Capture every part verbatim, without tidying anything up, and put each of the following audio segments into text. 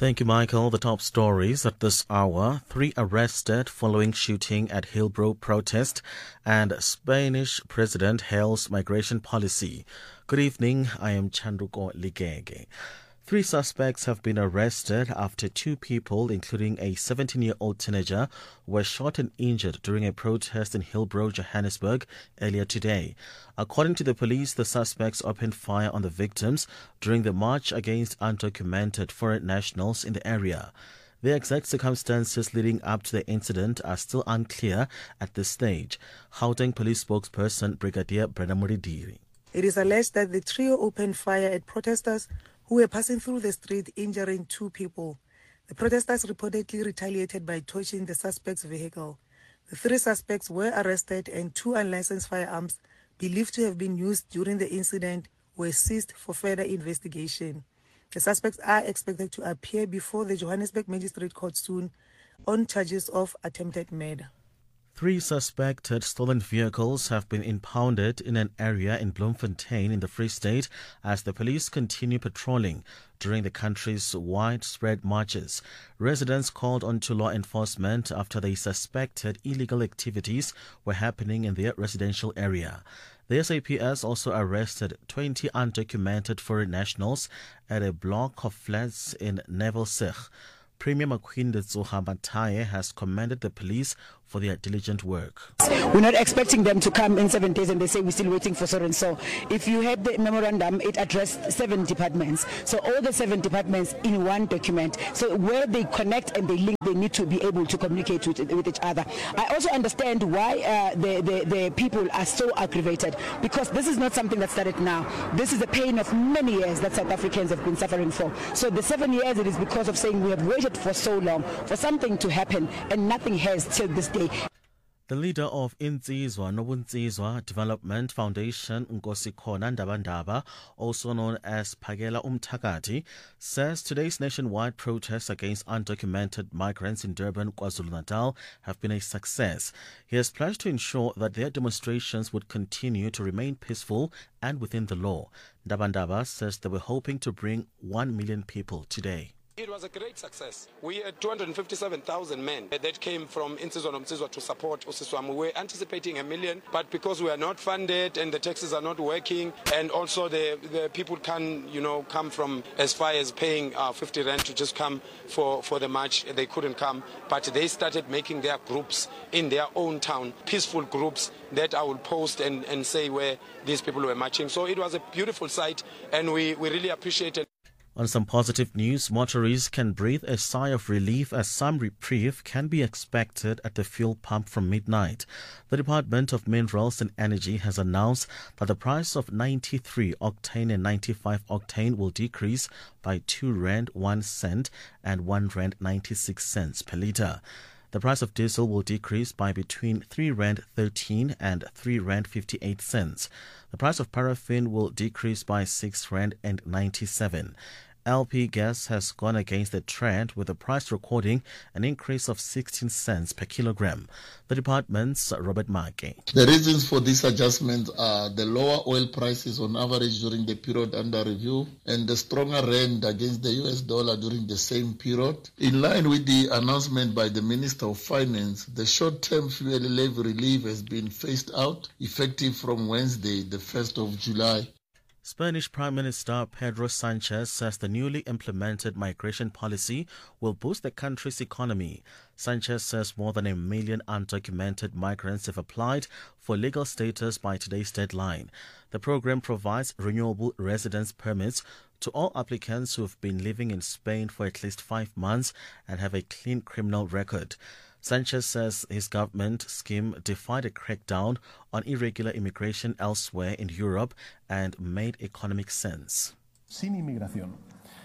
Thank you, Michael. The top stories at this hour. Three arrested following shooting at Hillbrow protest, and Spanish president hails migration policy. Good evening. I am Chandruko Ligege. Three suspects have been arrested after two people, including a seventeen-year-old teenager, were shot and injured during a protest in Hillbrow, Johannesburg, earlier today. According to the police, the suspects opened fire on the victims during the march against undocumented foreign nationals in the area. The exact circumstances leading up to the incident are still unclear at this stage. Gauteng Police spokesperson Brigadier Brenda Muridiri. It is alleged that the trio opened fire at protesters who were passing through the street, injuring two people. The protesters reportedly retaliated by torching the suspect's vehicle. The three suspects were arrested and two unlicensed firearms believed to have been used during the incident were seized for further investigation. The suspects are expected to appear before the Johannesburg Magistrate Court soon on charges of attempted murder. Three suspected stolen vehicles have been impounded in an area in Bloemfontein in the Free State as the police continue patrolling during the country's widespread marches. Residents called on to law enforcement after they suspected illegal activities were happening in their residential area. The S A P S also arrested twenty undocumented foreign nationals at a block of flats in Nevelsig. Premier Makwinde Tsuha has commended the police for their diligent work. We're not expecting them to come in seven days and they say we're still waiting for so and so. If you had the memorandum, it addressed seven departments. So all the seven departments in one document. So where they connect and they link, they need to be able to communicate with, with each other. I also understand why uh, the, the, the people are so aggravated, because this is not something that started now. This is a pain of many years that South Africans have been suffering for. So the seven years, it is because of saying we have waited for so long for something to happen and nothing has till this day. The leader of Insizwa Nobunzizwa Development Foundation, Nkosikhona Ndabandaba, also known as Phakela Umthakathi, says today's nationwide protests against undocumented migrants in Durban, KwaZulu-Natal have been a success. He has pledged to ensure that their demonstrations would continue to remain peaceful and within the law. Ndabandaba says they were hoping to bring one million people today. It was a great success. We had two hundred fifty-seven thousand men that came from Insizwa Nomzizwa to support Usiswam. We were anticipating a million, but because we are not funded and the taxes are not working, and also the, the people can, you know, come from as far as paying uh, fifty rand to just come for, for the march, they couldn't come. But they started making their groups in their own town, peaceful groups that I will post and, and say where these people were marching. So it was a beautiful sight, and we, we really appreciate it. On some positive news, motorists can breathe a sigh of relief as some reprieve can be expected at the fuel pump from midnight. The Department of Minerals and Energy has announced that the price of ninety-three octane and ninety-five octane will decrease by two rand one cent and one rand ninety-six cents per litre. The price of diesel will decrease by between three rand thirteen and three rand fifty-eight cents. The price of paraffin will decrease by six rand and ninety-seven. L P gas has gone against the trend, with the price recording an increase of sixteen cents per kilogram. The department's Robert Make. The reasons for this adjustment are the lower oil prices on average during the period under review and the stronger rand against the U S dollar during the same period. In line with the announcement by the Minister of Finance, the short-term fuel levy relief has been phased out, effective from Wednesday, the first of July. Spanish Prime Minister Pedro Sanchez says the newly implemented migration policy will boost the country's economy. Sanchez says more than a million undocumented migrants have applied for legal status by today's deadline. The program provides renewable residence permits to all applicants who have been living in Spain for at least five months and have a clean criminal record. Sanchez says his government scheme defied a crackdown on irregular immigration elsewhere in Europe and made economic sense. Sin inmigración,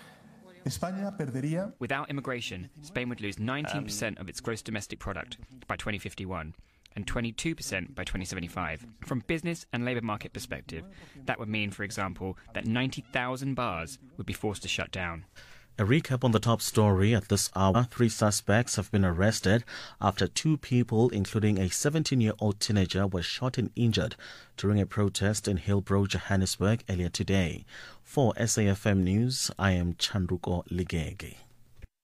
España perdería. Without immigration, Spain would lose nineteen percent of its gross domestic product by twenty fifty-one and twenty-two percent by twenty seventy-five. From business and labour market perspective, that would mean, for example, that ninety thousand bars would be forced to shut down. A recap on the top story at this hour. Three suspects have been arrested after two people, including a seventeen-year-old teenager, were shot and injured during a protest in Hillbrow, Johannesburg earlier today. For S A F M News, I am Chandruko Ligege.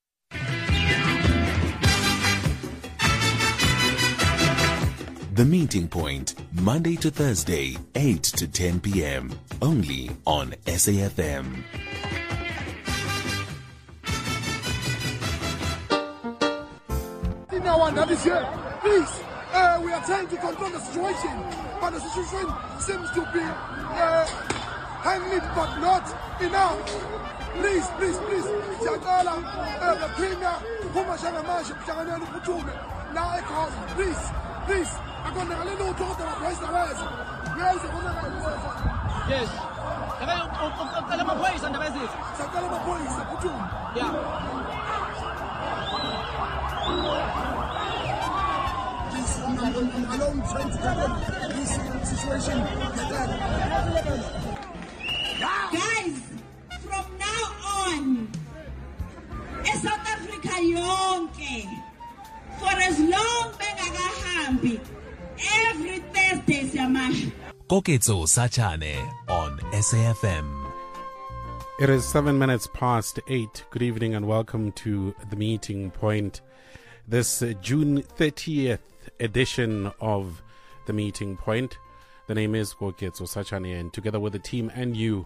The Meeting Point, Monday to Thursday, eight to ten p.m. Only on S A F M. No one that is here. Please, uh, we are trying to control the situation, but the situation seems to be uh, hanging, but not enough. Please, please, please. Siyacala, uh, the premier, Huma Shanamashi, Pichanganani Putume, now cause, please, please. I'm going to let you talk about the rest of us. Where is the one? Yes. Kalama Boys and the message. Kalama Boys, the Putume. Yeah. Alone trying to handle this situation. Guys, from now on, in South Africa yonke, for as long bengakahambi, every Thursday siyamash. Koketso Sachane on S A F M. It is seven minutes past eight. Good evening and welcome to The Meeting Point. This uh, June thirtieth edition of The Meeting Point. The name is Koketso Sachane, and together with the team and you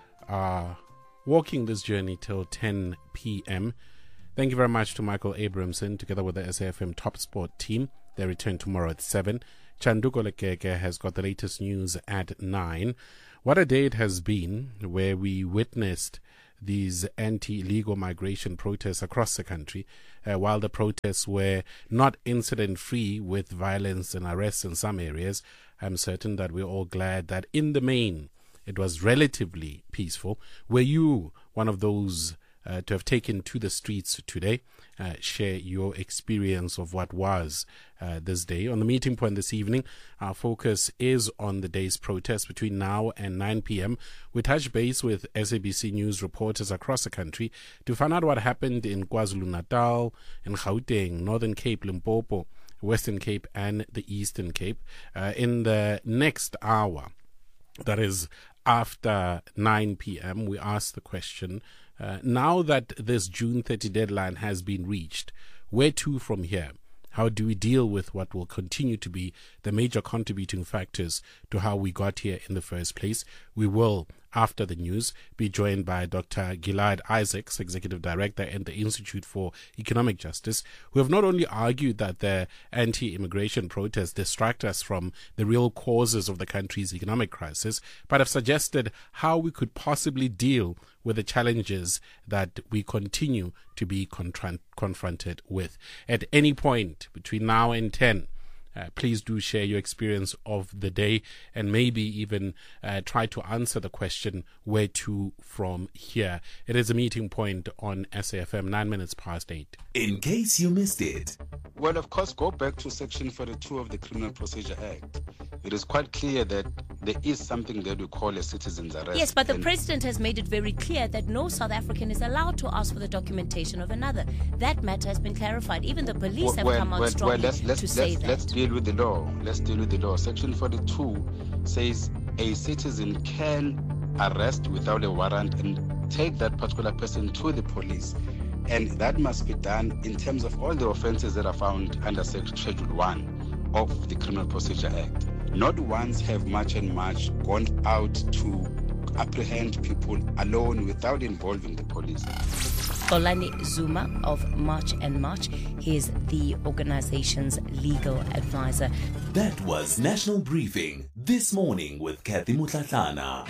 are walking this journey till ten p.m. Thank you very much to Michael Abramson, together with the S A F M Top Sport team. They return tomorrow at seven. Chanduko Lekeke has got the latest news at nine. What a day it has been, where we witnessed these anti-illegal migration protests across the country. Uh, while the protests were not incident-free with violence and arrests in some areas, I'm certain that we're all glad that in the main it was relatively peaceful. Were you one of those uh, to have taken to the streets today? Uh, share your experience of what was uh, this day. On The Meeting Point this evening, our focus is on the day's protest between now and nine p.m. We touch base with S A B C News reporters across the country to find out what happened in KwaZulu-Natal, in Gauteng, Northern Cape, Limpopo, Western Cape, and the Eastern Cape. Uh, in the next hour, that is after nine p.m., we ask the question, Uh, now that this June thirtieth deadline has been reached, where to from here? How do we deal with what will continue to be the major contributing factors to how we got here in the first place? We will, after the news, be joined by Doctor Gilad Isaacs, Executive Director at the Institute for Economic Justice, who have not only argued that the anti-immigration protests distract us from the real causes of the country's economic crisis, but have suggested how we could possibly deal with the challenges that we continue to be contra- confronted with. At any point between now and ten, Uh, please do share your experience of the day and maybe even uh, try to answer the question, where to from here? It is A Meeting Point on S A F M, nine minutes past eight. In case you missed it. Well, of course, go back to Section forty-two of the Criminal Procedure Act. It is quite clear that there is something that we call a citizen's arrest. Yes, but the president has made it very clear that no South African is allowed to ask for the documentation of another. That matter has been clarified. Even the police well, have well, come out well, strongly well, let's, let's, to let's, say that. Let's deal with the law. Let's deal with the law. Section forty-two says a citizen can arrest without a warrant and take that particular person to the police. And that must be done in terms of all the offences that are found under Schedule one of the Criminal Procedure Act. Not once have March and March gone out to apprehend people alone without involving the police. Xolani Zuma of March and March. He is the organization's legal advisor. That was National Briefing this morning with Kathy Mutlatlana.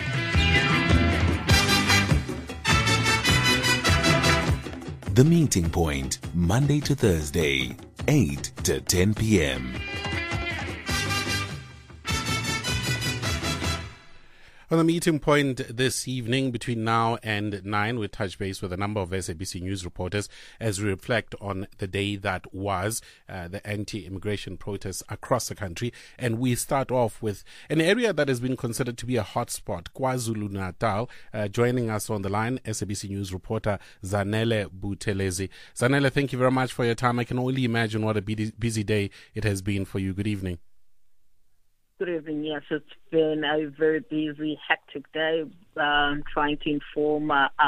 The Meeting Point, Monday to Thursday, eight to ten p.m. On The Meeting Point this evening, between now and nine, we touch base with a number of S A B C News reporters as we reflect on the day that was, uh, the anti-immigration protests across the country. And we start off with an area that has been considered to be a hotspot, KwaZulu-Natal. Uh, joining us on the line, S A B C News reporter Zanele Buthelezi. Zanele, thank you very much for your time. I can only imagine what a busy day it has been for you. Good evening. Good evening. Yes, it's been a very busy, hectic day, um, trying to inform uh, uh,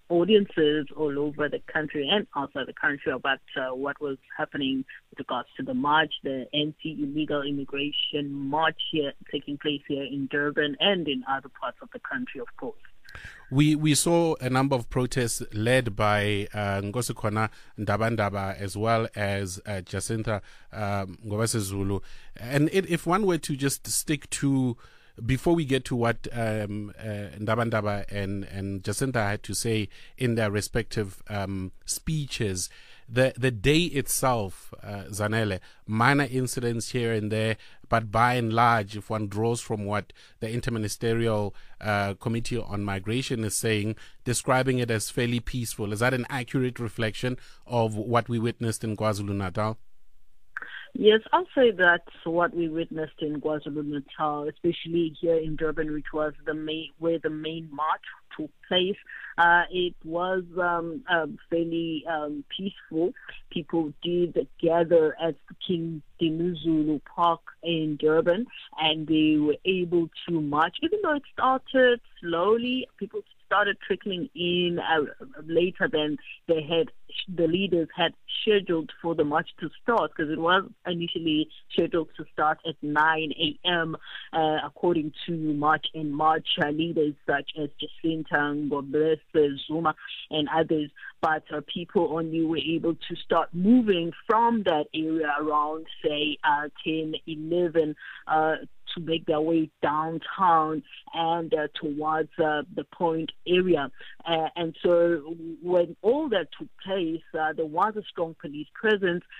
audiences all over the country and outside the country about uh, what was happening with regards to the march, the anti-illegal immigration march here taking place here in Durban and in other parts of the country, of course. We we saw a number of protests led by uh, Nkosikhona Ndaba-Ndaba as well as uh, Jacinta um, Ngobese Zulu. And it, if one were to just stick to, before we get to what um, uh, Ndaba-Ndaba and, and Jacinta had to say in their respective um, speeches, the the day itself, uh, Zanele, minor incidents here and there, but by and large, if one draws from what the Interministerial uh, Committee on Migration is saying, describing it as fairly peaceful. Is that an accurate reflection of what we witnessed in KwaZulu-Natal? Yes, I'll say that's what we witnessed in KwaZulu-Natal, especially here in Durban, which was the main, where the main march took place. Uh, it was um, uh, fairly um, peaceful. People did gather at the King Dinuzulu Park in Durban, and they were able to march. Even though it started slowly, people started trickling in uh, later than they had, the leaders had scheduled for the march to start, because it was initially scheduled to start at nine a.m. Uh, according to March and March uh, leaders such as Jacinta Ngobese Zuma and others. But uh, people only were able to start moving from that area around, say, uh, ten, eleven, uh, to make their way downtown and uh, towards uh, the Point area. Uh, and so when all that took place, uh, there was a strong police presence.